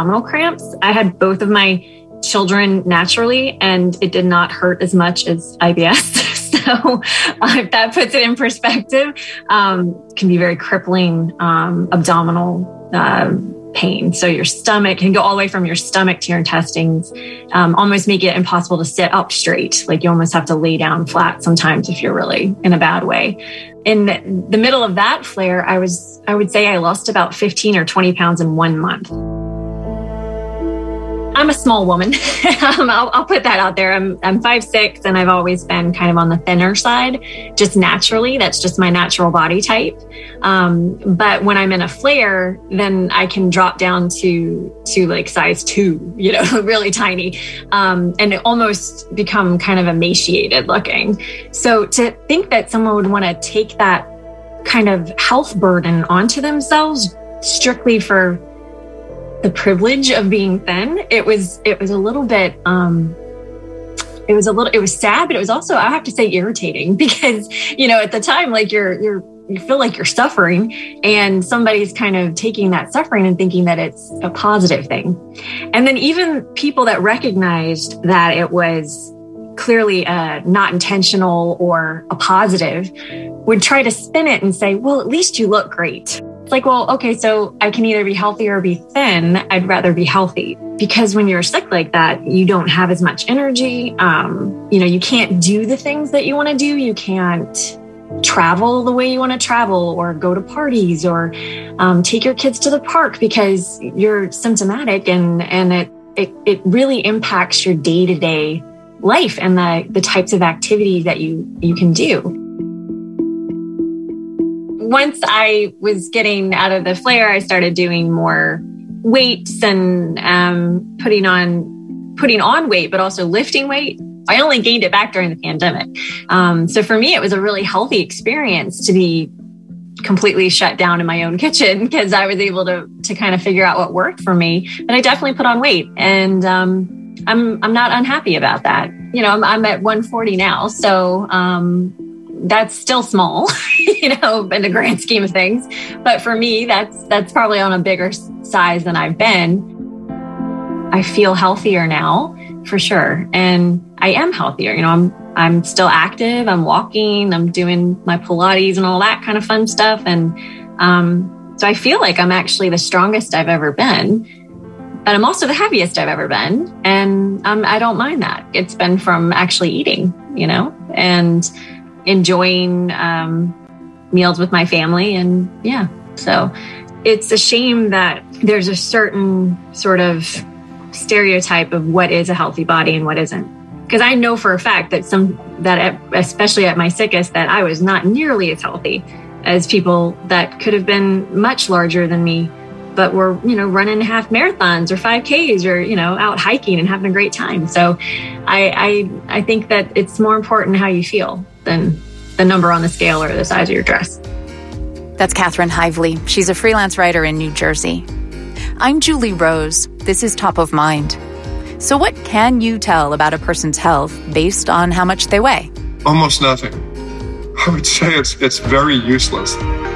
abdominal cramps. I had both of my children naturally, and it did not hurt as much as IBS. So if that puts it in perspective, can be very crippling abdominal pain. So your stomach can go all the way from your stomach to your intestines, almost make it impossible to sit up straight. Like you almost have to lay down flat sometimes if you're really in a bad way. In the middle of that flare, I would say I lost about 15 or 20 pounds in 1 month. I'm a small woman. I'll put that out there. I'm 5'6", and I've always been kind of on the thinner side, just naturally. That's just my natural body type. But when I'm in a flare, then I can drop down to like size 2, really tiny, and almost become kind of emaciated looking. So to think that someone would want to take that kind of health burden onto themselves strictly for the privilege of being thin, it was a little bit, it was sad, but it was also, I have to say, irritating because, at the time, like you feel like you're suffering, and somebody's kind of taking that suffering and thinking that it's a positive thing. And then even people that recognized that it was clearly not intentional or a positive would try to spin it and say, well, at least you look great. Like, well, okay, so I can either be healthy or be thin. I'd rather be healthy, because when you're sick like that, you don't have as much energy. You can't do the things that you want to do. You can't travel the way you want to travel, or go to parties, or take your kids to the park because you're symptomatic, and it really impacts your day-to-day life and the types of activities that you can do. Once I was getting out of the flare, I started doing more weights and putting on weight, but also lifting weight. I only gained it back during the pandemic. So for me, it was a really healthy experience to be completely shut down in my own kitchen, because I was able to kind of figure out what worked for me. But I definitely put on weight, and I'm not unhappy about that. I'm at 140 now, so that's still small, in the grand scheme of things. But for me, that's probably on a bigger size than I've been. I feel healthier now, for sure. And I am healthier. I'm still active. I'm walking. I'm doing my Pilates and all that kind of fun stuff. And so I feel like I'm actually the strongest I've ever been. But I'm also the happiest I've ever been. And I don't mind that. It's been from actually eating, and enjoying meals with my family. And so it's a shame that there's a certain sort of stereotype of what is a healthy body and what isn't. Because I know for a fact that especially at my sickest, that I was not nearly as healthy as people that could have been much larger than me, but were, running half marathons or 5Ks or, out hiking and having a great time. So I think that it's more important how you feel than the number on the scale or the size of your dress. That's Katherine Hively. She's a freelance writer in New Jersey. I'm Julie Rose. This is Top of Mind. So what can you tell about a person's health based on how much they weigh? Almost nothing. I would say it's very useless.